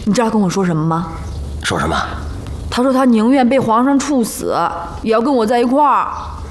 你知道他跟我说什么吗？ 说什么？ 他说他宁愿被皇上处死，也要跟我在一块儿。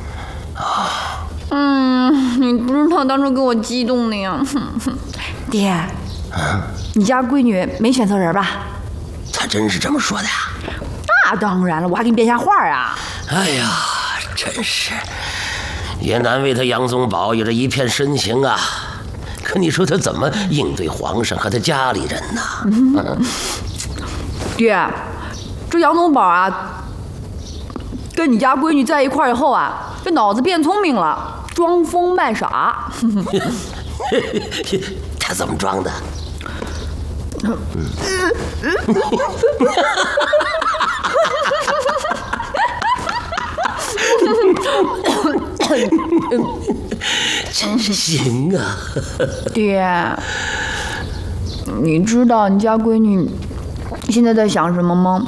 你不知道当时给我激动的呀。爹，你家闺女没选错人吧？ 他真是这么说的呀？ 那当然了，我还给你编下话啊。 哎呀，真是，也难为他杨宗保有着一片深情啊。可你说他怎么应对皇上和他家里人呢？ 爹，这杨宗保啊，跟你家闺女在一块儿以后啊，这脑子变聪明了，装疯卖傻。 他怎么装的？真是行啊！ 爹，你知道你家闺女现在在想什么吗？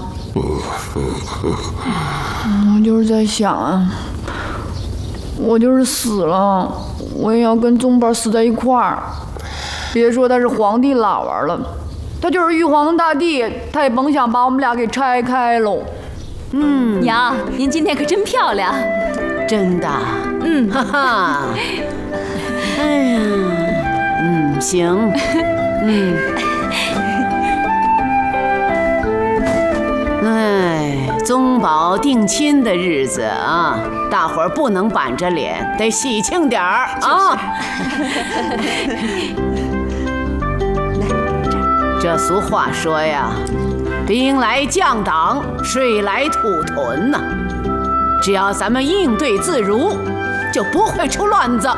我就是在想啊，我就是死了，我也要跟宗保死在一块儿。别说他是皇帝老儿了，他就是玉皇大帝，他也甭想把我们俩给拆开喽。 娘，您今天可真漂亮。 真的，哈哈，哎呀，行，宗保定亲的日子啊，大伙儿不能板着脸，得喜庆点儿啊。这俗话说呀，兵来将挡，水来土屯呐。只要咱们应对自如，就不会出乱子。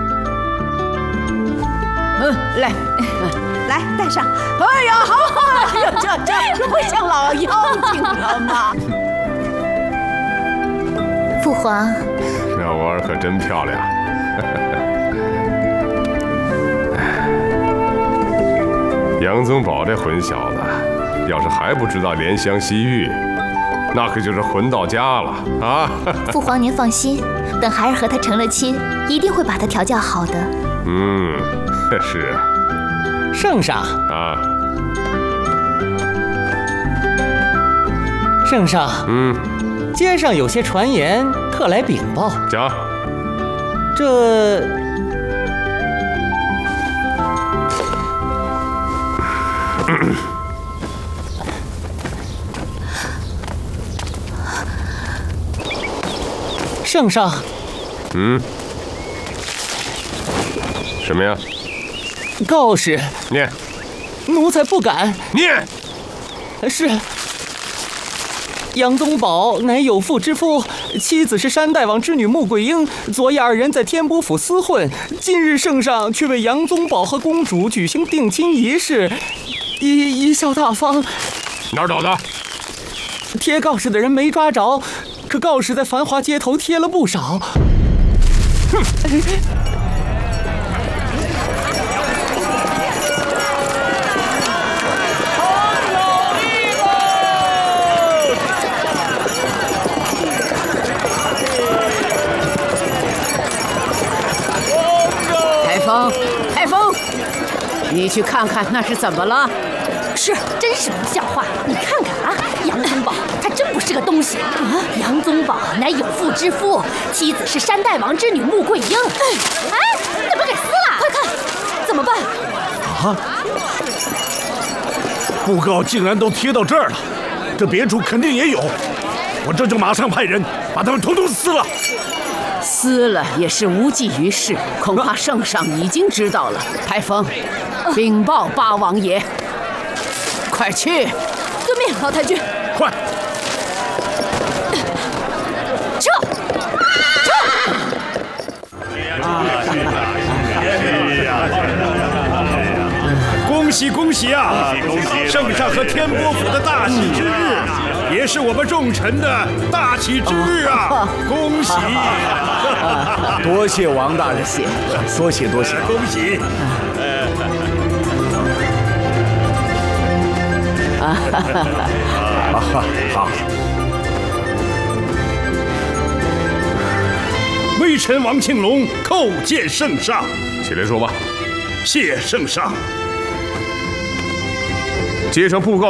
来， 戴上。 哎呀，好，这不像老妖精了吗？ 父皇， 那我儿可真漂亮。杨宗保这混小子，要是还不知道怜香惜玉，那可就是混到家了啊！ 父皇您放心，等孩儿和他成了亲，一定会把他调教好的。 是啊。 圣上啊， 圣上，街上有些传言，特来禀报。 讲。 这圣上， 什么呀？ 告示。 念。 奴才不敢。 念。 是。杨宗保乃有妇之夫，妻子是山大王之女穆桂英。昨夜二人在天波府厮混，今日圣上却为杨宗保和公主举行定亲仪式，贻笑大方。 哪儿找的？ 贴告示的人没抓着，可告示在繁华街头贴了不少。 台风，你去看看那是怎么了？ 是，真是不像话！你看看啊，杨宗保他真不是个东西啊！杨宗保乃有妇之夫，妻子是山大王之女穆桂英。哎，怎么给撕了？快看，怎么办？ 啊！布告竟然都贴到这儿了，这别处肯定也有。我这就马上派人把他们统统撕了。 撕了也是无济于事，恐怕圣上已经知道了。台风，禀报八王爷，快去！ 遵命，老太君。 快！ 撤！ 恭喜恭喜啊！圣上和天波府的大喜之日，也是我们众臣的大喜之日啊！恭喜！ 多谢王大人，多谢多谢， 恭喜！ 好。 微臣王庆龙叩见圣上。 起来说吧。 谢圣上。 接上布告。